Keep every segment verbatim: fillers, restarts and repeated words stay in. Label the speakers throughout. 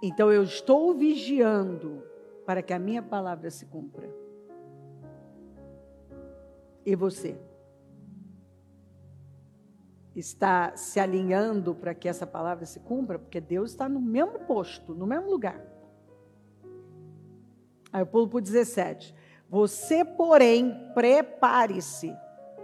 Speaker 1: Então eu estou vigiando para que a minha palavra se cumpra. E você? Está se alinhando para que essa palavra se cumpra? Porque Deus está no mesmo posto, no mesmo lugar. Aí eu pulo para o dezessete. Você, porém, prepare-se.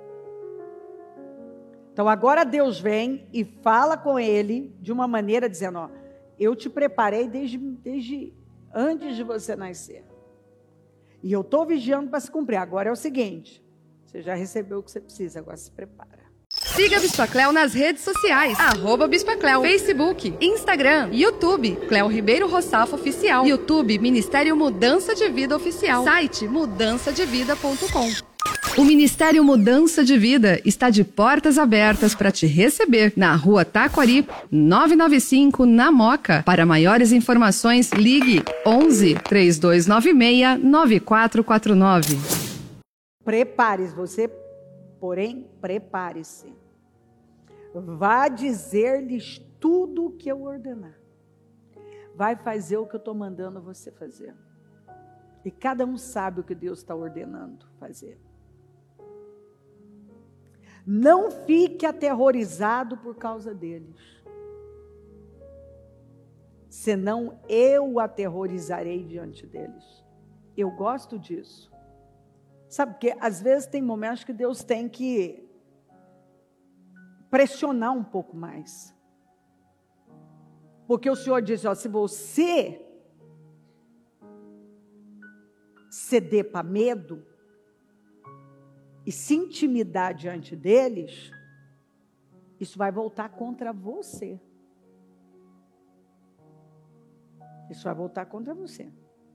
Speaker 1: Então agora Deus vem e fala com ele de uma maneira dizendo, ó, eu te preparei desde, desde antes de você nascer. E eu estou vigiando para se cumprir. Agora é o seguinte, você já recebeu o que você precisa, agora se prepara.
Speaker 2: Siga a Bispa Cleo nas redes sociais, arroba Bispa Cleo, Facebook, Instagram, YouTube, Cleo Ribeiro Rossafo Oficial, YouTube, Ministério Mudança de Vida Oficial, site mudança de vida ponto com. O Ministério Mudança de Vida está de portas abertas para te receber na Rua Taquari, novecentos e noventa e cinco, na Moca. Para maiores informações, ligue onze, três dois nove seis, nove quatro quatro nove.
Speaker 1: Prepare-se, você, porém, prepare-se. Vá dizer-lhes tudo o que eu ordenar. Vai fazer o que eu estou mandando você fazer. E cada um sabe o que Deus está ordenando fazer. Não fique aterrorizado por causa deles. Senão eu o aterrorizarei diante deles. Eu gosto disso. Sabe, porque às vezes tem momentos que Deus tem que pressionar um pouco mais. Porque o Senhor diz, ó, se você ceder para medo e se intimidar diante deles, isso vai voltar contra você. Isso vai voltar contra você.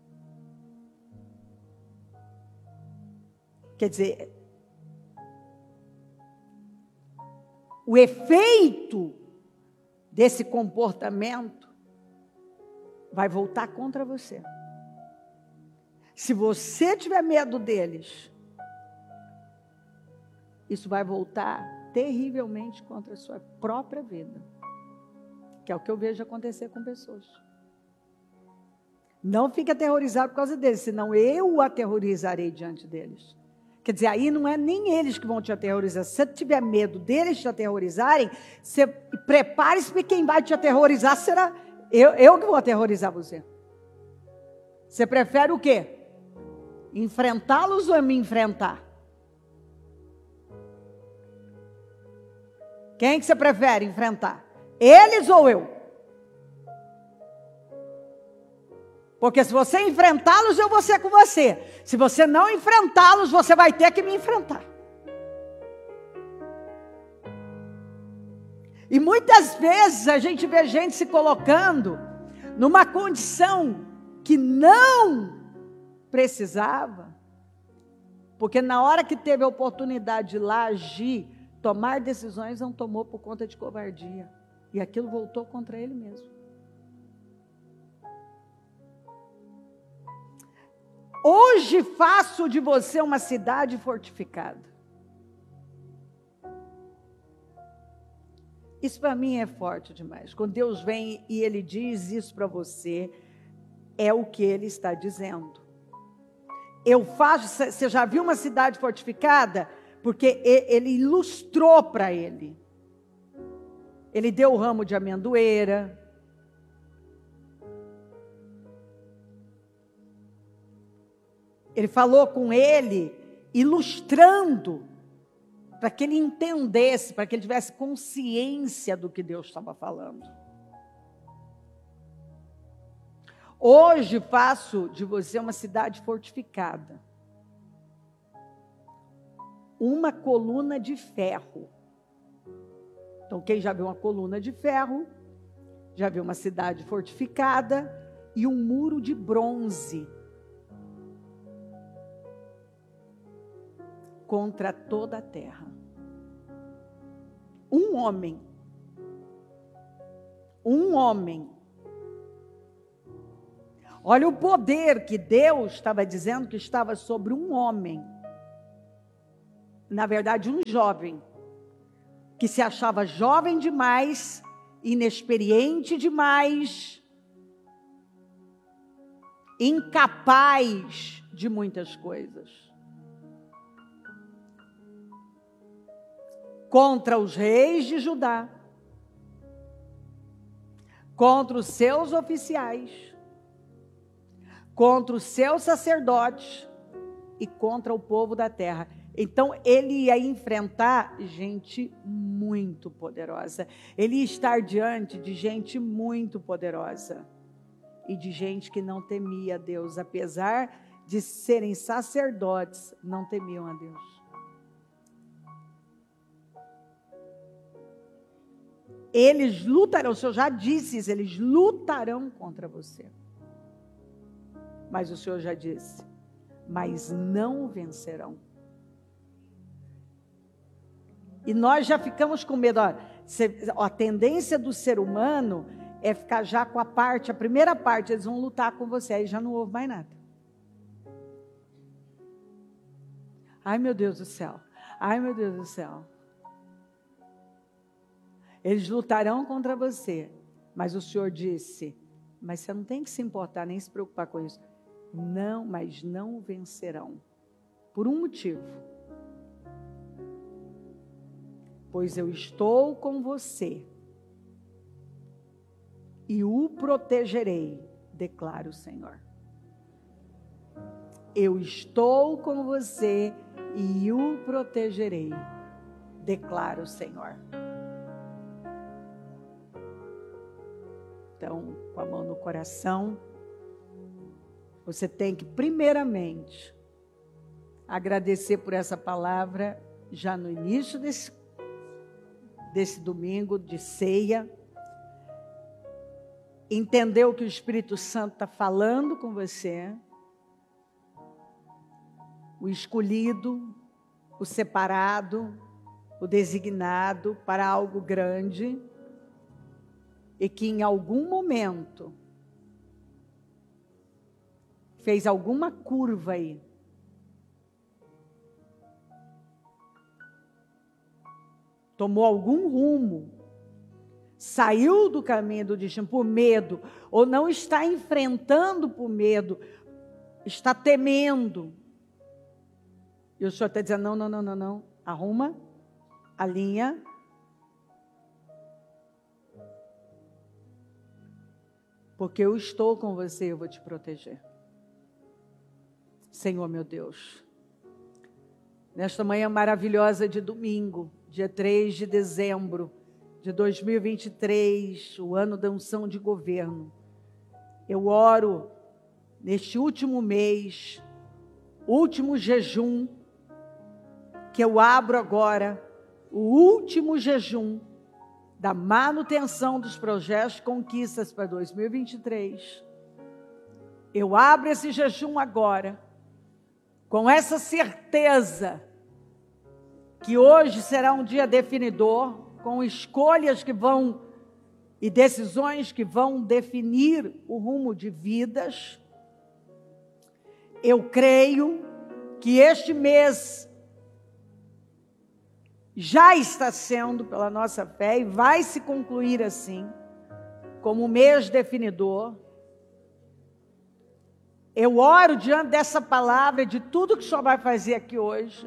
Speaker 1: Quer dizer, o efeito desse comportamento vai voltar contra você. Se você tiver medo deles, isso vai voltar terrivelmente contra a sua própria vida. Que é o que eu vejo acontecer com pessoas. Não fique aterrorizado por causa deles, senão eu o aterrorizarei diante deles. Quer dizer, aí não é nem eles que vão te aterrorizar. Se você tiver medo deles te aterrorizarem, você prepare-se, porque quem vai te aterrorizar será eu, eu que vou aterrorizar você. Você prefere o quê? Enfrentá-los ou me enfrentar? Quem que você prefere enfrentar? Eles ou eu? Porque se você enfrentá-los, eu vou ser com você. Se você não enfrentá-los, você vai ter que me enfrentar. E muitas vezes a gente vê gente se colocando numa condição que não precisava. Porque na hora que teve a oportunidade de ir lá agir, tomar decisões, não tomou por conta de covardia. E aquilo voltou contra ele mesmo. Hoje faço de você uma cidade fortificada. Isso para mim é forte demais. Quando Deus vem e Ele diz isso para você, é o que Ele está dizendo. Eu faço, você já viu uma cidade fortificada? Porque Ele ilustrou para ele. Ele deu o ramo de amendoeira. Ele falou com ele, ilustrando, para que ele entendesse, para que ele tivesse consciência do que Deus estava falando. Hoje faço de você uma cidade fortificada. Uma coluna de ferro. Então, quem já viu uma coluna de ferro, já viu uma cidade fortificada e um muro de bronze. Contra toda a terra. Um homem. Um homem. Olha o poder que Deus estava dizendo que estava sobre um homem. Na verdade, um jovem. Que se achava jovem demais, inexperiente demais. incapaz de muitas coisas. Contra os reis de Judá, contra os seus oficiais, contra os seus sacerdotes e contra o povo da terra. Então, ele ia enfrentar gente muito poderosa. Ele ia estar diante de gente muito poderosa. E de gente que não temia a Deus. Apesar de serem sacerdotes, não temiam a Deus. Eles lutarão, o Senhor já disse isso, eles lutarão contra você. Mas o Senhor já disse, mas não vencerão. E nós já ficamos com medo. Ó, a tendência do ser humano é ficar já com a parte, a primeira parte, eles vão lutar com você, aí já não houve mais nada. Ai, meu Deus do céu. Ai, meu Deus do céu. Eles lutarão contra você, mas o Senhor disse, mas você não tem que se importar, nem se preocupar com isso. Não, mas não vencerão. Por um motivo. Pois eu estou com você e o protegerei, declara o Senhor. Eu estou com você e o protegerei, declara o Senhor. Então, com a mão no coração, você tem que, primeiramente, agradecer por essa palavra já no início desse, desse domingo de ceia. Entender o que o Espírito Santo está falando com você. O escolhido, o separado, o designado para algo grande. E que em algum momento fez alguma curva aí. Tomou algum rumo. Saiu do caminho do destino por medo. Ou não está enfrentando por medo. Está temendo. E o Senhor está dizendo, não, não, não, não, não. Arruma a linha. Porque eu estou com você, eu vou te proteger. Senhor, meu Deus, nesta manhã maravilhosa de domingo, dia três de dezembro de dois mil e vinte e três, o ano da unção de governo, eu oro neste último mês, último jejum, que eu abro agora, o último jejum, da manutenção dos projetos de conquistas para dois mil e vinte e três. Eu abro esse jejum agora, com essa certeza, que hoje será um dia definidor, com escolhas que vão, e decisões que vão definir o rumo de vidas. Eu creio que este mês já está sendo, pela nossa fé, e vai se concluir assim, como um mês definidor. Eu oro diante dessa palavra, de tudo que o Senhor vai fazer aqui hoje,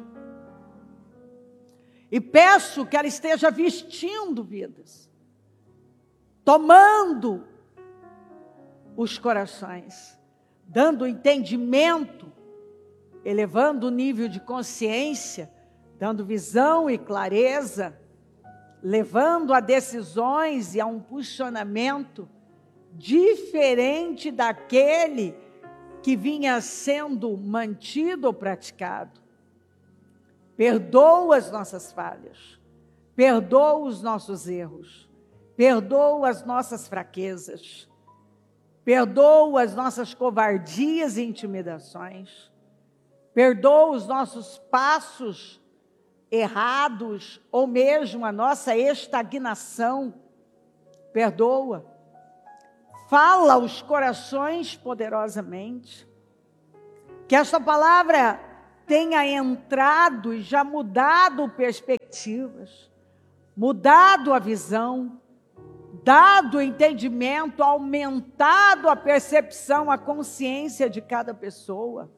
Speaker 1: e peço que ela esteja vestindo vidas, tomando os corações, dando entendimento, elevando o nível de consciência, dando visão e clareza, levando a decisões e a um posicionamento diferente daquele que vinha sendo mantido ou praticado. Perdoa as nossas falhas, perdoa os nossos erros, perdoa as nossas fraquezas, perdoa as nossas covardias e intimidações, perdoa os nossos passos errados, ou mesmo a nossa estagnação, perdoa, fala aos corações poderosamente, que esta palavra tenha entrado e já mudado perspectivas, mudado a visão, dado entendimento, aumentado a percepção, a consciência de cada pessoa.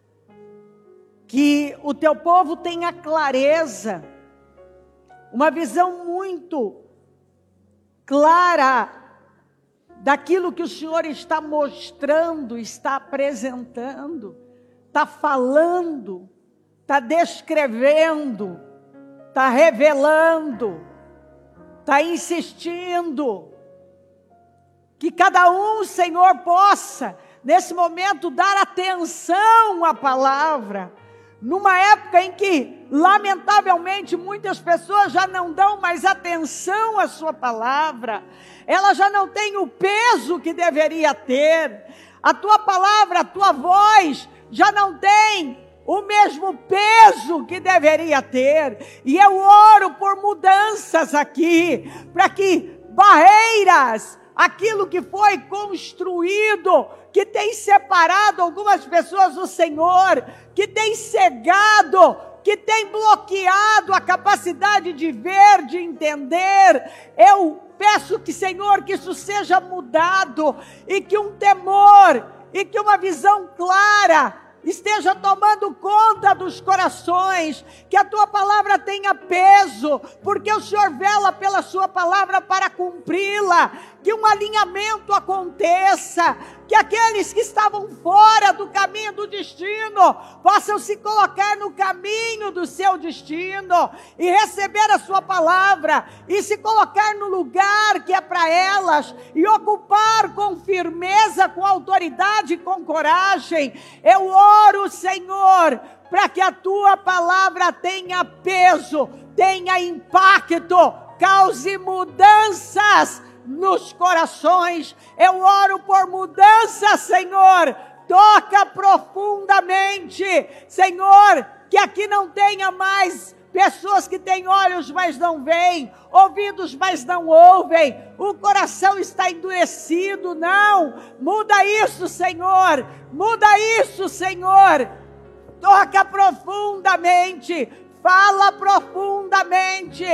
Speaker 1: Que o teu povo tenha clareza, uma visão muito clara daquilo que o Senhor está mostrando, está apresentando, está falando, está descrevendo, está revelando, está insistindo. Que cada um, Senhor, possa, nesse momento, dar atenção à palavra. Numa época em que, lamentavelmente, muitas pessoas já não dão mais atenção à sua palavra. Ela já não tem o peso que deveria ter. A tua palavra, a tua voz, já não tem o mesmo peso que deveria ter. E eu oro por mudanças aqui, para que barreiras, aquilo que foi construído, que tem separado algumas pessoas do Senhor, que tem cegado, que tem bloqueado a capacidade de ver, de entender. Eu peço que, Senhor, que isso seja mudado, e que um temor, e que uma visão clara esteja tomando conta dos corações, que a tua palavra tenha peso, porque o Senhor vela pela sua palavra para cumpri-la, que um alinhamento aconteça, que aqueles que estavam fora do caminho do destino, possam se colocar no caminho do seu destino, e receber a sua palavra, e se colocar no lugar que é para elas, e ocupar com firmeza, com autoridade, com coragem. Eu oro, Senhor, para que a tua palavra tenha peso, tenha impacto, cause mudanças nos corações. Eu oro por mudança, Senhor. Toca profundamente, Senhor, que aqui não tenha mais pessoas que têm olhos, mas não veem, ouvidos, mas não ouvem, o coração está endurecido. Não, muda isso, Senhor, muda isso, Senhor. Toca profundamente, fala profundamente,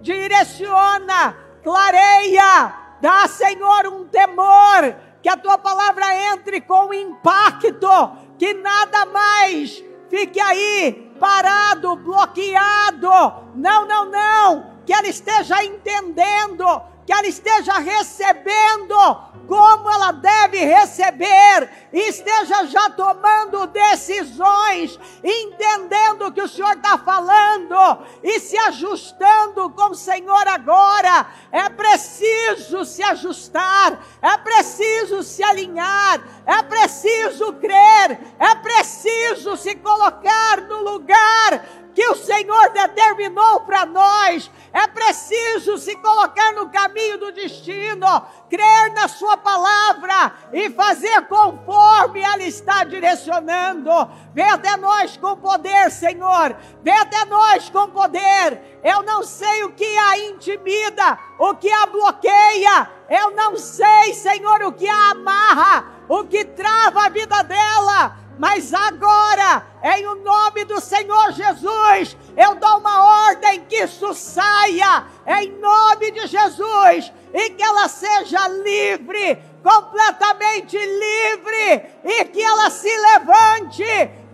Speaker 1: direciona, clareia, dá, Senhor, um temor, que a tua palavra entre com impacto, que nada mais fique aí parado, bloqueado. Não, não, não, que ela esteja entendendo, que ela esteja recebendo como ela deve receber, e esteja já tomando decisões, entendendo que o Senhor está falando, e se ajustando com o Senhor agora. É preciso se ajustar, é preciso se alinhar, é preciso crer, é preciso se colocar no lugar que o Senhor determinou para nós. É preciso se colocar no caminho do destino, crer na sua palavra e fazer conforme ela está direcionando. Vem até nós com poder, Senhor, vem até nós com poder. Eu não sei o que a intimida, o que a bloqueia, eu não sei, Senhor, o que a amarra, o que trava a vida dela. Mas agora, em o nome do Senhor Jesus, eu dou uma ordem que isso saia, em nome de Jesus, e que ela seja livre, completamente livre, e que ela se levante,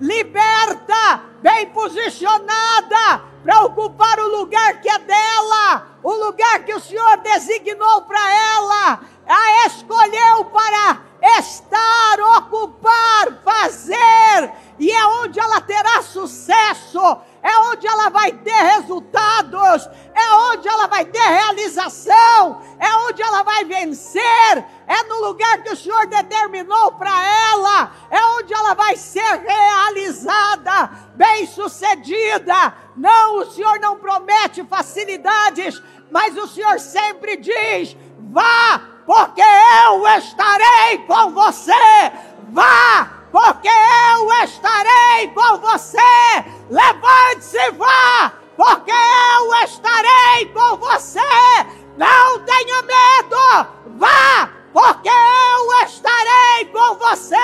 Speaker 1: liberta, bem posicionada, para ocupar o lugar que é dela, o lugar que o Senhor designou para ela, a escolheu para estar, ocupar, fazer, e é onde ela terá sucesso, é onde ela vai ter resultados, é onde ela vai ter realização, é onde ela vai vencer, é no lugar que o Senhor determinou para ela, é onde ela vai ser realizada, bem-sucedida. Não, o Senhor não promete facilidades, mas o Senhor sempre diz: vá, porque eu estarei com você. Vá, porque eu estarei com você. Levante-se e vá, porque eu estarei com você. Não tenha medo. Vá, porque eu estarei com você.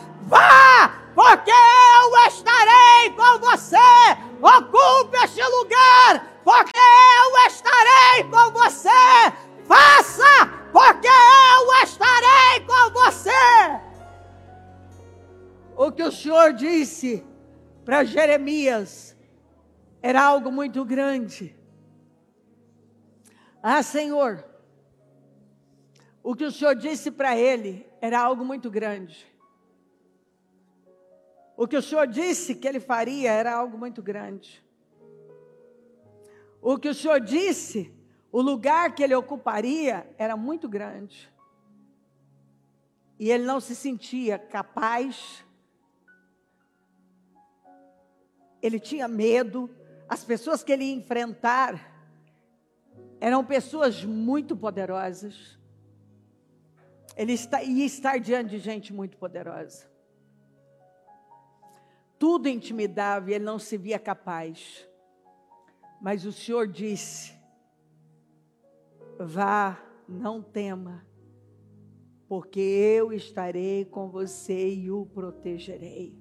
Speaker 1: Vá, porque eu estarei com você. Ocupe este lugar, porque eu estarei com você. Faça, Senhor disse para Jeremias era algo muito grande. Ah, Senhor, o que o Senhor disse para ele era algo muito grande. O que o Senhor disse que ele faria era algo muito grande. O que o Senhor disse, o lugar que ele ocuparia era muito grande. E ele não se sentia capaz. Ele tinha medo. As pessoas que ele ia enfrentar eram pessoas muito poderosas. Ele ia estar diante de gente muito poderosa. Tudo intimidava e ele não se via capaz. Mas o Senhor disse: vá, não tema, porque eu estarei com você e o protegerei.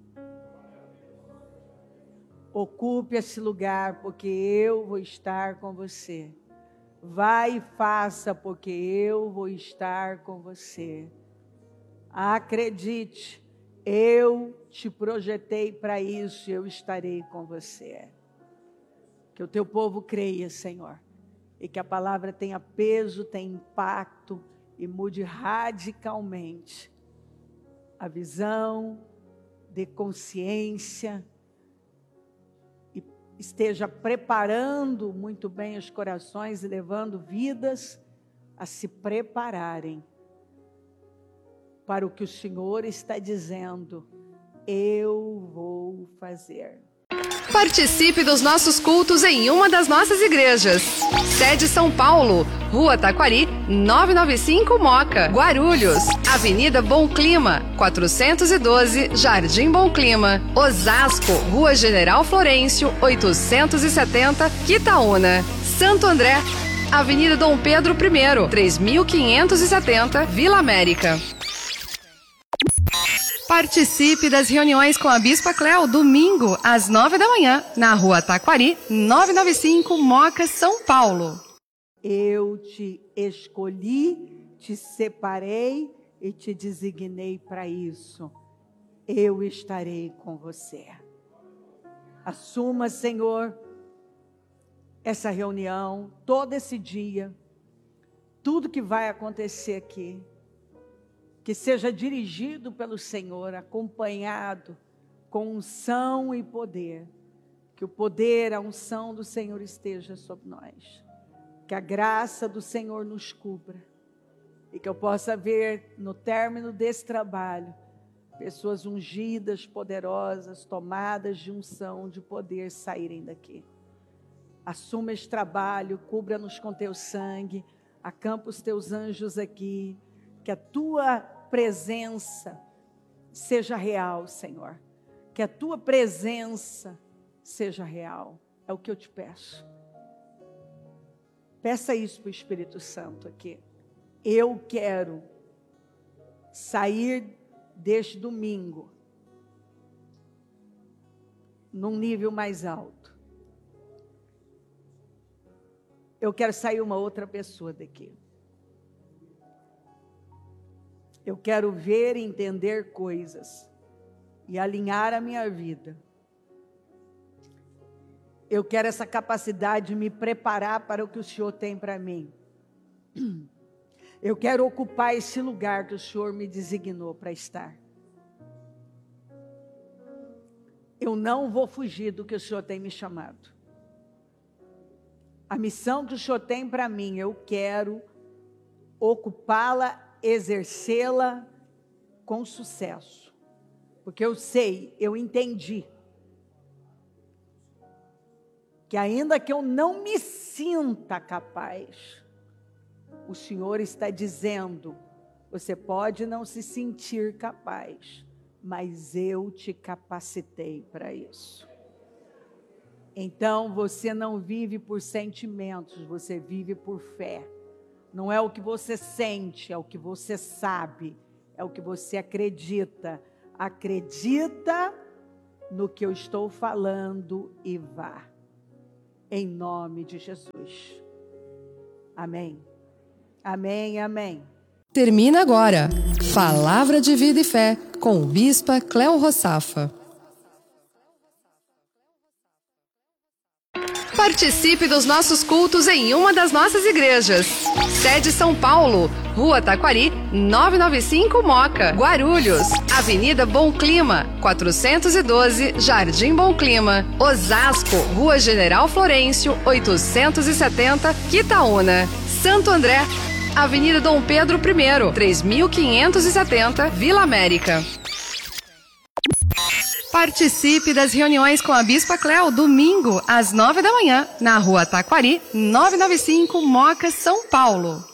Speaker 1: Ocupe esse lugar, porque eu vou estar com você. Vá e faça, porque eu vou estar com você. Acredite, eu te projetei para isso, eu estarei com você. Que o teu povo creia, Senhor, e que a palavra tenha peso, tenha impacto e mude radicalmente a visão de consciência e esteja preparando muito bem os corações e levando vidas a se prepararem para o que o Senhor está dizendo. Eu vou fazer.
Speaker 2: Participe dos nossos cultos em uma das nossas igrejas. Sede São Paulo, Rua Taquari, novecentos e noventa e cinco Moca, Guarulhos. Avenida Bom Clima, quatrocentos e doze, Jardim Bom Clima. Osasco, Rua General Florencio, oitocentos e setenta, Quitaúna. Santo André, Avenida Dom Pedro I, três mil quinhentos e setenta, Vila América. Participe das reuniões com a Bispa Cléo, domingo, às nove da manhã, na Rua Taquari, novecentos e noventa e cinco, Moca, São Paulo.
Speaker 1: Eu te escolhi, te separei e te designei para isso. Eu estarei com você. Assuma, Senhor, essa reunião, todo esse dia, tudo que vai acontecer aqui. Que seja dirigido pelo Senhor, acompanhado com unção e poder. Que o poder, a unção do Senhor esteja sobre nós. Que a graça do Senhor nos cubra. E que eu possa ver no término desse trabalho, pessoas ungidas, poderosas, tomadas de unção, de poder saírem daqui. Assuma este trabalho, cubra-nos com teu sangue, acampa os teus anjos aqui. Que a tua presença seja real, Senhor. Que a tua presença seja real. É o que eu te peço. Peça isso para o Espírito Santo aqui. Eu quero sair deste domingo num nível mais alto. Eu quero sair uma outra pessoa daqui. Eu quero ver e entender coisas e alinhar a minha vida. Eu quero essa capacidade de me preparar para o que o Senhor tem para mim. Eu quero ocupar esse lugar que o Senhor me designou para estar. Eu não vou fugir do que o Senhor tem me chamado. A missão que o Senhor tem para mim, eu quero ocupá-la, exercê-la com sucesso, porque eu sei, eu entendi, que ainda que eu não me sinta capaz, o Senhor está dizendo, você pode não se sentir capaz, mas eu te capacitei para isso. Então você não vive por sentimentos, você vive por fé. Não é o que você sente, é o que você sabe, é o que você acredita. Acredita no que eu estou falando e vá. Em nome de Jesus. Amém. Amém, amém.
Speaker 2: Termina agora. Palavra de Vida e Fé, com o Bispa Cléo Rossafa. Participe dos nossos cultos em uma das nossas igrejas. Sede São Paulo, Rua Taquari, novecentos e noventa e cinco Moca. Guarulhos, Avenida Bom Clima, quatrocentos e doze, Jardim Bom Clima. Osasco, Rua General Florencio, oitocentos e setenta, Quitaúna. Santo André, Avenida Dom Pedro I, três mil quinhentos e setenta, Vila América. Participe das reuniões com a Bispa Cléo, domingo, às nove da manhã, na Rua Taquari, novecentos e noventa e cinco, Moca, São Paulo.